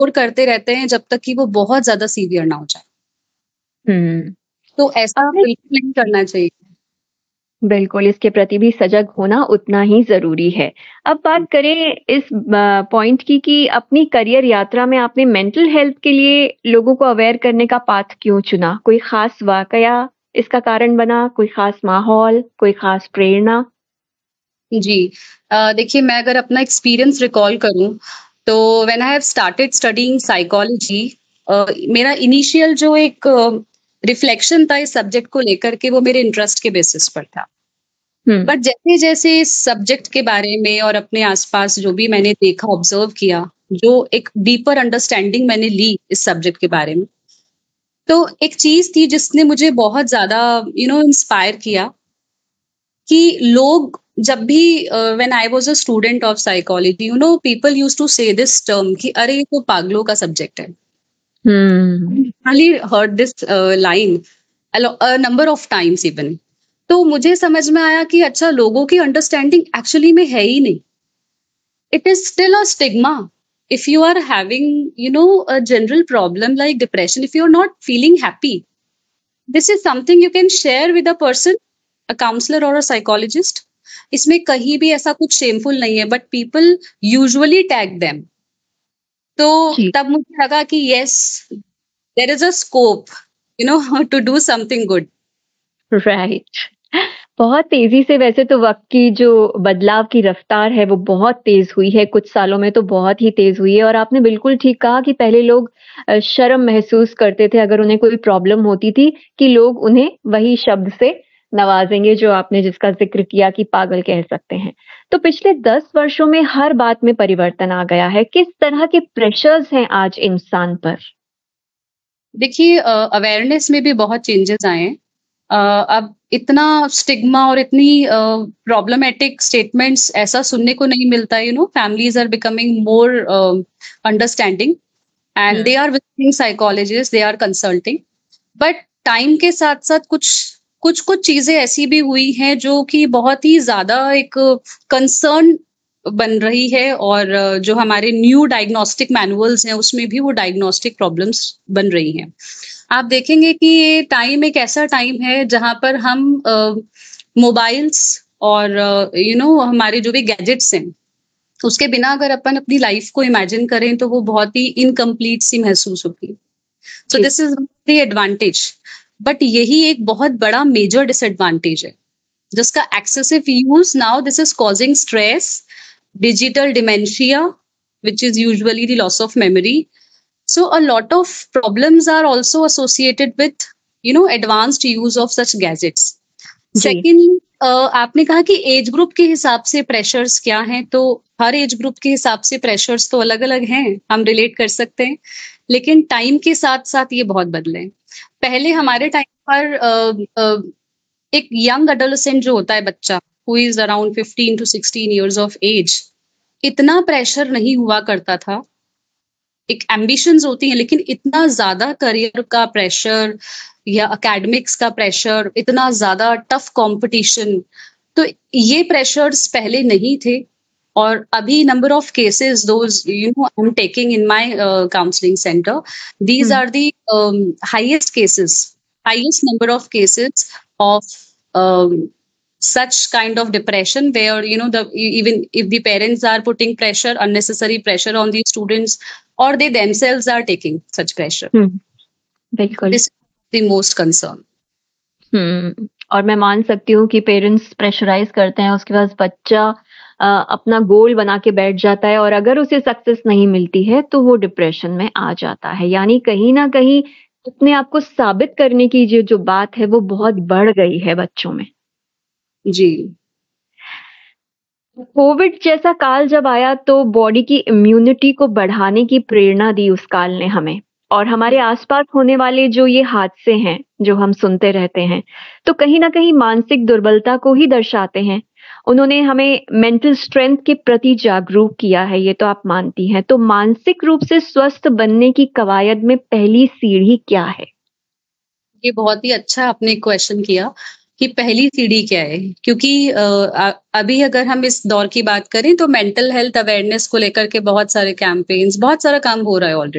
Ignore करते रहते हैं जब तक कि वो बहुत ज़्यादा सीवियर ना हो जाए। हुँ। तो ऐसा आपने बिल्कुल नहीं करना चाहिए। बिल्कुल, इसके प्रति भी सजग होना उतना ही ज़रूरी है। अब बात करें इस पॉइंट की कि अपनी करियर यात्रा में आपने मेंटल हेल्थ के लिए लोगों को अवेयर करने का पाथ क्यों चुना? कोई ख़ास वाक़या इसका कारण बना, कोई ख़ास माहौल, कोई ख़ास प्रेरणा? जी। देखिए, मैं अगर अपना एक्सपीरियंस रिकॉल करूँ, तो when I have started studying psychology, मेरा इनिशियल जो एक रिफ्लेक्शन था इस सब्जेक्ट को लेकर के, वो मेरे इंटरेस्ट के बेसिस पर था। हुँ, बट जैसे-जैसे इस सब्जेक्ट के बारे में और अपने आस-पास जो भी मैंने देखा, ऑब्ज़र्व किया, जो एक डीपर अंडरस्टैंडिंग मैंने ली इस सब्जेक्ट के बारे में, तो एक चीज़ थी जिसने मुझे बहुत ज़्यादा इंस्पायर किया कि लोग जब भी when I was a student of psychology, people used to से दिस टर्म कि अरे ये तो पागलों का सब्जेक्ट है। हुँ, literally heard this line number of times even. तो मुझे समझ में आया कि अच्छा, लोगों की अंडरस्टैंडिंग एक्चुअली में है ही नहीं। It is still a stigma. If you are having, a general problem like depression, if you're not feeling happy, this is something you can share with a person, a counselor or a psychologist. इसमें कहीं भी ऐसा कुछ shameful नहीं है, but people usually tag them. तो जी, तब मुझे लगा कि yes, there is a scope, to do something good. Right. बहुत तेज़ी से वैसे तो वक़्त की जो बदलाव की रफ़्तार है वो बहुत तेज़ हुई है, कुछ सालों में तो बहुत ही तेज़ हुई है और आपने बिल्कुल ठीक कहा कि पहले लोग शर्म महसूस करते थे अगर उन्हें कोई प्रॉब्लम होती थी कि लोग उन्हें वही शब्द से नवाज़ेंगे जो आपने जिसका ज़िक्र किया कि पागल कह सकते हैं। तो पिछले 10 वर्षों में हर बात में परिवर्तन आ गया है, किस तरह के प्रेशर्स हैं आज इंसान पर? देखिए, अवेयरनेस में भी बहुत चेंजेस आए हैं। अब इतना स्टिग्मा और इतनी प्रॉब्लमैटिक स्टेटमेंट्स ऐसा सुनने को नहीं मिलता। Families are becoming more understanding and hmm, they are visiting psychologist, they are consulting. But time के साथ साथ कुछ कुछ कुछ चीजें ऐसी भी हुई हैं जो कि बहुत ही ज्यादा एक कंसर्न बन रही है, और जो हमारे न्यू डायग्नोस्टिक मैनुअल्स हैं उसमें भी वो डायग्नोस्टिक प्रॉब्लम्स बन रही हैं। आप देखेंगे कि ये टाइम एक ऐसा टाइम है जहां पर हम मोबाइल्स और हमारे जो भी गैजेट्स हैं उसके बिना अगर अपन अपनी लाइफ को इमेजिन करें तो वो बहुत ही इनकम्प्लीट सी महसूस होती है। सो जी, this is the advantage. But यही एक बहुत बड़ा मेजर डिसएडवांटेज है जिसका excessive use now this is causing stress, digital dementia, which is usually the loss of memory. So a lot of problems are also associated with, advanced use of such gadgets. Ji. Secondly, आपने कहा कि age group के हिसाब से pressures क्या हैं, तो हर age group के हिसाब से प्रेशर्स तो अलग अलग हैं, हम रिलेट कर सकते हैं। लेकिन टाइम के साथ साथ ये बहुत बदले हैं। पहले हमारे टाइम पर एक यंग अडोलेसेंट जो होता है, बच्चा who is around 15 to 16 years of as, इतना प्रेशर नहीं हुआ करता था। एक एम्बिशंस होती हैं, लेकिन इतना ज्यादा करियर का प्रेशर या एकेडमिक्स का प्रेशर, इतना ज्यादा टफ कंपटीशन, तो ये प्रेशर्स पहले नहीं थे। और अभी number of cases those I am taking in my counselling centre, these hmm, are the highest cases, highest number of cases of such kind of depression where even if the parents are putting pressure, unnecessary pressure on the students, or they themselves are taking such pressure. हुँ, बिल्कुल। This is the most concern. और मैं मान सकती हूँ कि parents pressurise करते हैं, उसके बाद बच्चा अपना गोल बना के बैठ जाता है और अगर उसे सक्सेस नहीं मिलती है, तो वो डिप्रेशन में आ जाता है। यानी कहीं न कहीं अपने आप को साबित करने की जो जो बात है, वो बहुत बढ़ गई है बच्चों में। जी। कोविड जैसा काल जब आया तो बॉडी की इम्यूनिटी को बढ़ाने की प्रेरणा दी उस काल ने हमें और हमारे आसपास होने वाले जो ये हादसे हैं जो हम सुनते रहते हैं तो कहीं ना कहीं मानसिक दुर्बलता को ही दर्शाते हैं। उन्होंने हमें मेंटल स्ट्रेंथ के प्रति जागरूक किया है, ये तो आप मानती हैं। तो मानसिक रूप से स्वस्थ बनने की कवायद में पहली सीढ़ी क्या है? ये बहुत ही अच्छा आपने क्वेश्चन किया कि पहली सीढ़ी क्या है, क्योंकि अभी अगर हम इस दौर की बात करें तो मेंटल हेल्थ अवेयरनेस को लेकर के बहुत सारे कैंपेन्स, बहुत सारा काम हो रहा है ऑलरेडी।